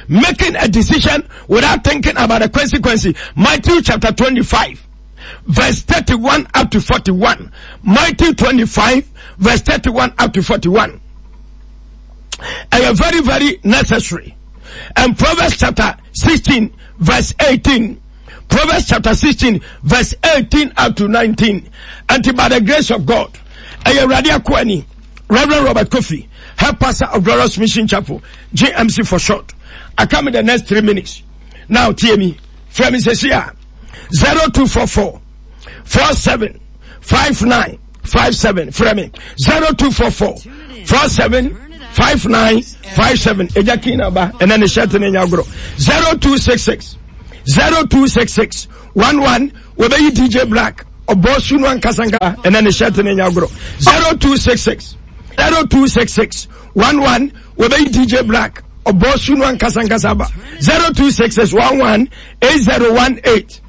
making a decision without thinking about the consequences. Matthew chapter 25. Verse 31 up to 41. Matthew 25 verse 31 up to 41. And very, very necessary. And Proverbs chapter 16 verse 18. Proverbs chapter 16 verse 18 up to 19. And by the grace of God, Radia Kwani, Reverend Robert Kofi, head pastor of Glorious Mission Chapel, JMC for short. I come in the next 3 minutes. Now, TME, from Mrs. 0244 47 59 57. Frame 0244 47 59 57. Ejakina ba, and then the shelter in your grow 0266 0266 11 whether you DJ Black or Boss Yuan Kasanga, and then the shelter in your grow 0266 0266 11 whether you DJ Black or Boss Yuan Kasanga 0266 11 8018.